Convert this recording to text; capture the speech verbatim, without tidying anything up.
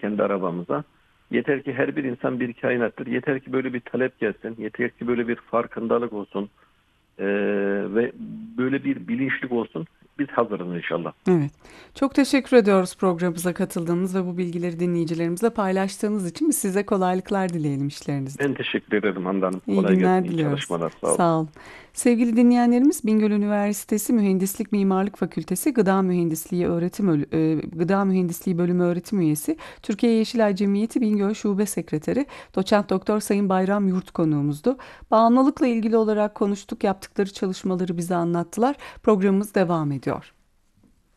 kendi arabamıza. Yeter ki her bir insan bir kainattır. Yeter ki böyle bir talep gelsin. Yeter ki böyle bir farkındalık olsun. Ee, ve böyle bir bilinçlik olsun. Biz hazırız inşallah. Evet. Çok teşekkür ediyoruz programımıza katıldığınız ve bu bilgileri dinleyicilerimizle paylaştığınız için. Biz size kolaylıklar dileyelim işlerinizde. Ben teşekkür ederim Hande Hanım. İyi Kolay gelsin. günler İyi diliyoruz. çalışmalar. Sağ olun. Sağ olun. Sevgili dinleyenlerimiz, Bingöl Üniversitesi Mühendislik Mimarlık Fakültesi Gıda Mühendisliği Öğretim Ölü- e, Gıda Mühendisliği Bölümü öğretim üyesi, Türkiye Yeşilay Cemiyeti Bingöl Şube Sekreteri Doçent Doktor Sayın Bayram Yurt konuğumuzdu. Bağımlılıkla ilgili olarak konuştuk, yaptıkları çalışmaları bize anlattılar. Programımız devam ediyor.